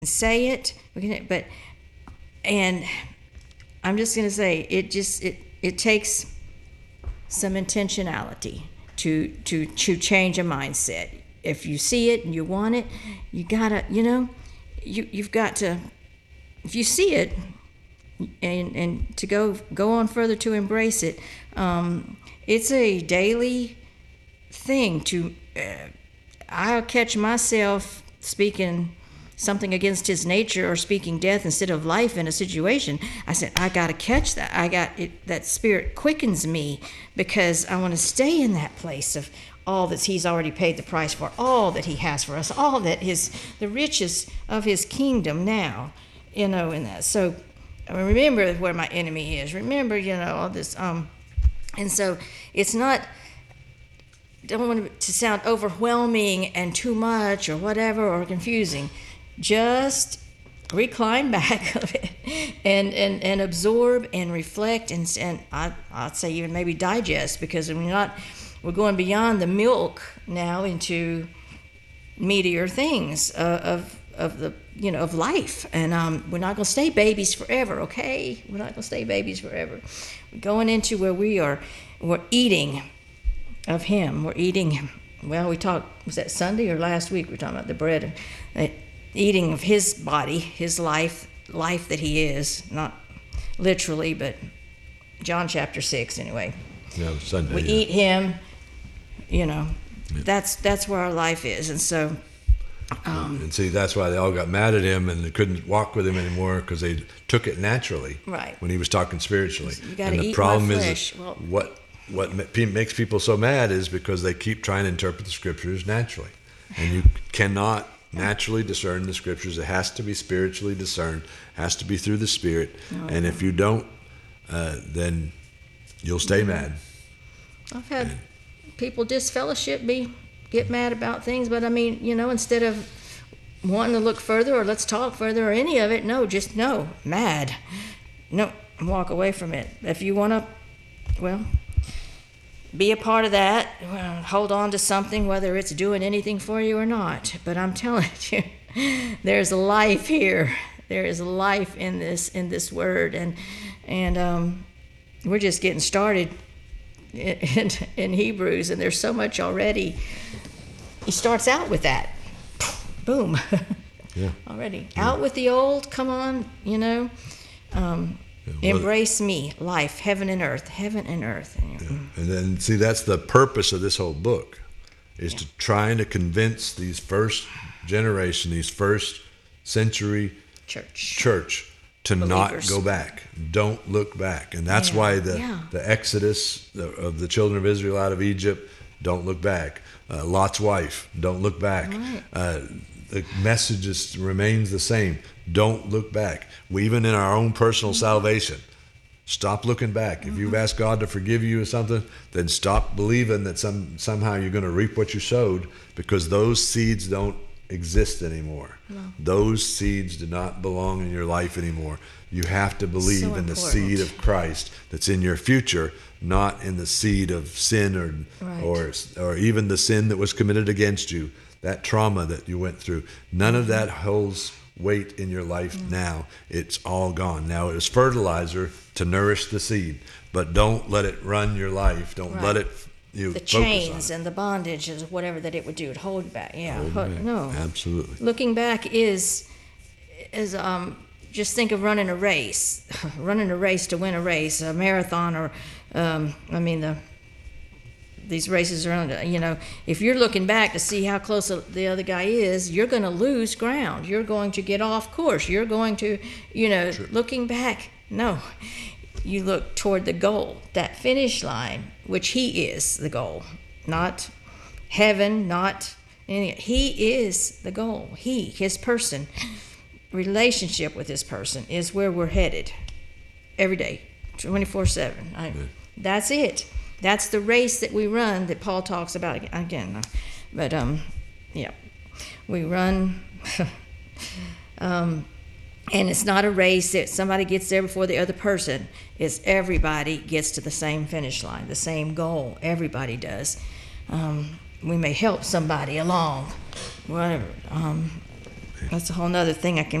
say it, and I'm just going to say it takes some intentionality to change a mindset. If you see it and you want it, you gotta, you've got to, if you see it, and to go on further to embrace it. It's a daily thing to. I'll catch myself speaking something against his nature or speaking death instead of life in a situation. I said, I got to catch that. I got it. That spirit quickens me because I want to stay in that place of all that he's already paid the price for, all that he has for us, all that the riches of his kingdom now, in that. So remember where my enemy is. Remember, all this. And so it's not, don't want it to sound overwhelming and too much or whatever or confusing. Just recline back of it and absorb and reflect and I'd say even maybe digest, because we're going beyond the milk now into meatier things of life, and we're not going to stay babies forever. Okay, we're not going to stay babies forever. We're going into where we're eating of him. We're eating. Well, we talked, was that Sunday or last week? We were talking about the bread, eating of his body, his life that he is, not literally, but John chapter 6 anyway. Yeah, Sunday. We eat him. That's where our life is, and so. And see, that's why they all got mad at him and they couldn't walk with him anymore, because they took it naturally. Right. When he was talking spiritually. You got to eat the problem my is flesh. what makes people so mad is because they keep trying to interpret the scriptures naturally, and you cannot naturally discern the scriptures. It has to be spiritually discerned. It has to be through the Spirit. Okay. And if you don't, then you'll stay mad. I've had people disfellowship me, get mad about things, but I mean, instead of wanting to look further or let's talk further or any of it, no, mad. No, walk away from it. If you want to, be a part of that, hold on to something, whether it's doing anything for you or not. But I'm telling you, there's life here. There is life in this word, and we're just getting started in Hebrews, and there's so much already. He starts out with that. Boom. Yeah. Already. Yeah. Out with the old, come on, embrace me, life, heaven and earth. Yeah. And then, see, that's the purpose of this whole book, is to trying to convince these first generation, these first century church to believers. Not go back. Don't look back. And that's why the exodus of the children of Israel out of Egypt, don't look back. Lot's wife, don't look back. Right. The message remains the same. Don't look back. Even in our own personal salvation, stop looking back. If you've asked God to forgive you or something, then stop believing that somehow you're going to reap what you sowed, because those seeds don't exist anymore. No. Those seeds do not belong in your life anymore. You have to believe in the seed of Christ that's in your future, not in the seed of sin or even the sin that was committed against you, that trauma that you went through. None of that holds weight in your life now. It's all gone. Now it is fertilizer to nourish the seed, but don't let it run your life. Don't let it the chains and the bondage and whatever that it would do, it hold back. No, absolutely. Looking back is just think of running a race to win a race, a marathon, or these races around. If you're looking back to see how close the other guy is, you're going to lose ground. You're going to get off course. You're going to, Sure. Looking back, no. You look toward the goal, that finish line, which he is the goal, not heaven, not any. He is the goal. His person, relationship with his person is where we're headed every day, 24/7. That's it. That's the race that we run that Paul talks about again. But we run. And it's not a race that somebody gets there before the other person. It's everybody gets to the same finish line, the same goal. Everybody does. We may help somebody along, whatever. That's a whole nother thing I can